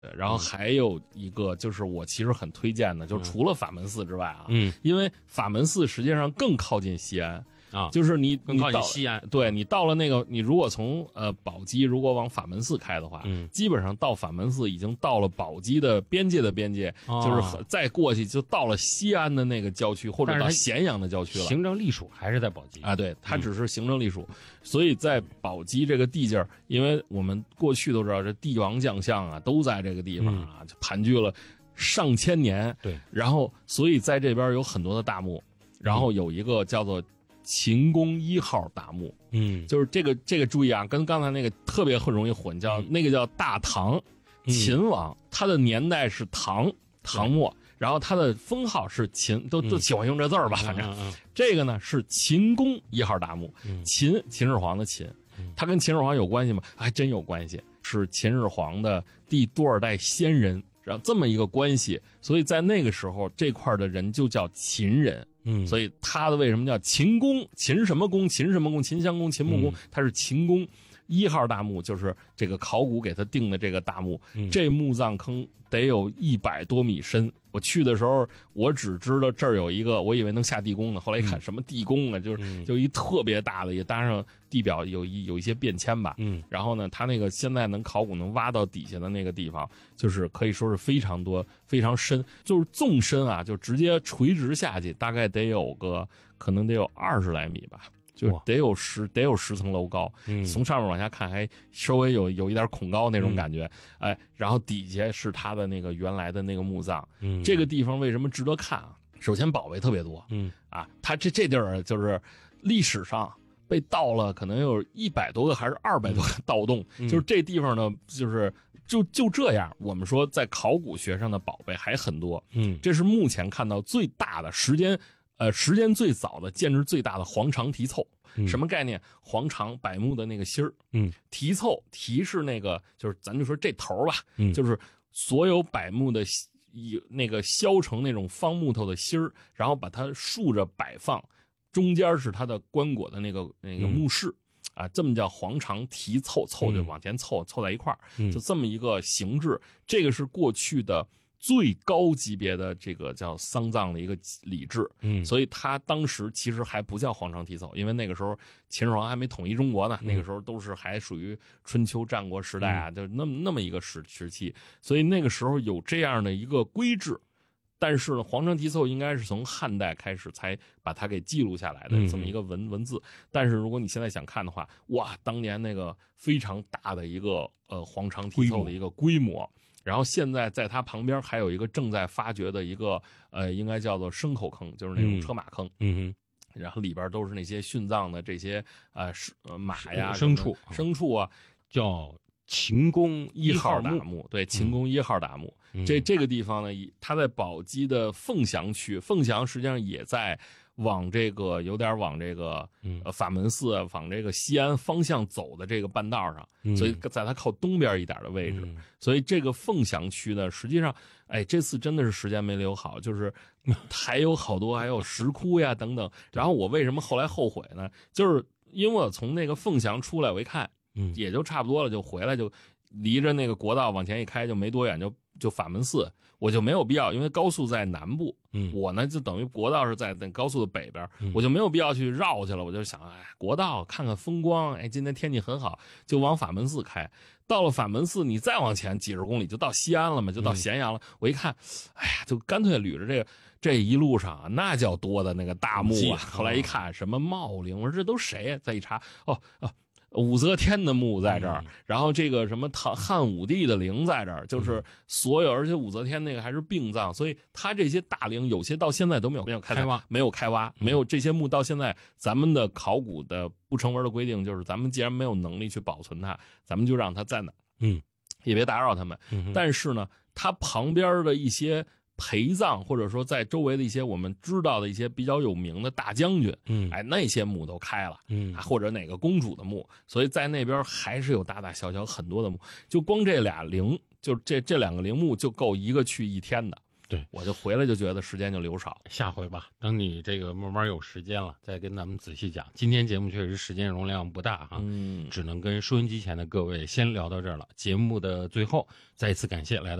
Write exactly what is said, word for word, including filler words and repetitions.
然后还有一个就是我其实很推荐的，就除了法门寺之外啊，嗯，因为法门寺实际上更靠近西安。啊，就是你更靠近西安， 对你到了那个，你如果从呃宝鸡如果往法门寺开的话，嗯，基本上到法门寺已经到了宝鸡的边界的边界，哦、就是再过去就到了西安的那个郊区，或者到咸阳的郊区了。 行政隶属还是在宝鸡啊？对，它只是行政隶属，嗯、所以在宝鸡这个地界儿，因为我们过去都知道这帝王将相啊都在这个地方啊，嗯、就盘踞了上千年。 对， 然后所以在这边有很多的大墓，然后有一个叫做秦公一号大墓，嗯，就是这个这个注意啊，跟刚才那个特别很容易混，叫、嗯、那个叫大唐秦王，嗯、他的年代是唐唐末，然后他的封号是秦，都都喜欢用这字儿吧，嗯、反正、嗯嗯、这个呢是秦公一号大墓，嗯、秦秦始皇的秦，他跟秦始皇有关系吗？还真有关系，是秦始皇的第多少代先人，然后这么一个关系，所以在那个时候这块的人就叫秦人。嗯，所以他的为什么叫秦公？秦什么公？秦什么公？秦襄公、秦穆公，他是秦公一号大墓，就是这个考古给他定的这个大墓。嗯、这墓葬坑得有一百多米深。我去的时候，我只知道这儿有一个，我以为能下地宫呢，后来一看什么地宫啊，嗯、就是就一特别大的，也搭上地表有一有一些变迁吧。嗯，然后呢，他那个现在能考古能挖到底下的那个地方，就是可以说是非常多、非常深，就是纵深啊，就直接垂直下去，大概得有个可能得有二十来米吧。就得有十得有十层楼高，嗯，从上面往下看还稍微有有一点恐高那种感觉，嗯、哎，然后底下是他的那个原来的那个墓葬，嗯，这个地方为什么值得看啊？首先宝贝特别多，嗯啊，他这这地儿就是历史上被盗了，可能有一百多个还是二百多个盗洞，嗯、就是这地方呢，就是就就这样，我们说在考古学上的宝贝还很多，嗯，这是目前看到最大的时间。呃，时间最早的、建制最大的黄肠题凑，嗯、什么概念？黄肠柏木的那个芯儿，嗯，题凑题是那个，就是咱就说这头吧，嗯，就是所有柏木的以那个削成那种方木头的芯儿，然后把它竖着摆放，中间是它的棺椁的那个那个墓室。嗯啊，这么叫黄肠题凑，凑就往前凑，嗯、凑在一块儿，就这么一个形制。这个是过去的最高级别的这个叫丧葬的一个礼制，嗯，所以他当时其实还不叫黄肠题凑，因为那个时候秦始皇还没统一中国呢，嗯、那个时候都是还属于春秋战国时代啊，嗯、就那么那么一个时时期，所以那个时候有这样的一个规制。但是呢，黄肠题凑应该是从汉代开始才把它给记录下来的这么一个文文字。但是如果你现在想看的话，哇，当年那个非常大的一个呃黄肠题凑的一个规模。然后现在在它旁边还有一个正在发掘的一个呃，应该叫做牲口坑，就是那种车马坑。嗯哼，然后里边都是那些殉葬的这些呃马呀、 牲畜、 牲畜啊， 叫秦公一号大墓。对，秦公一号大墓。嗯、这这个地方呢，它在宝鸡的凤翔区，凤翔实际上也在往这个有点往这个呃法门寺往这个西安方向走的这个半道上，嗯、所以在它靠东边一点的位置。嗯、所以这个凤翔区呢，实际上，哎，这次真的是时间没留好，就是还有好多还有石窟呀等等。然后我为什么后来后悔呢？就是因为我从那个凤翔出来，我一看，嗯，也就差不多了，就回来就。离着那个国道往前一开就没多远，就就法门寺，我就没有必要，因为高速在南部，嗯，我呢就等于国道是在那高速的北边，嗯、我就没有必要去绕去了。我就想，哎，国道看看风光，哎，今天天气很好，就往法门寺开。到了法门寺，你再往前几十公里就到西安了嘛，就到咸阳了。嗯、我一看，哎呀，就干脆捋着这个这一路上啊，那叫多的那个大墓啊。后来一看，什么茂陵，我说这都谁呀？再一查，哦哦。武则天的墓在这儿，嗯、然后这个什么唐汉武帝的陵在这儿，就是所有，而且武则天那个还是并葬，所以他这些大陵有些到现在都没有没有开挖，没有开挖，嗯、没有这些墓到现在，咱们的考古的不成文的规定就是，咱们既然没有能力去保存它，咱们就让它在那，嗯，也别打扰他们。嗯、但是呢，它旁边的一些。陪葬或者说在周围的一些我们知道的一些比较有名的大将军，嗯，哎，那些墓都开了，嗯，或者哪个公主的墓，所以在那边还是有大大小小很多的墓，就光这俩陵，就这这两个陵墓就够一个去一天的。 对， 我就回来就觉得时间就流少。 下回吧，等你这个慢慢有时间了，再跟咱们仔细讲。今天节目确实时间容量不大哈， 嗯， 只能跟收音机前的各位先聊到这儿了。节目的最后，再一次感谢来到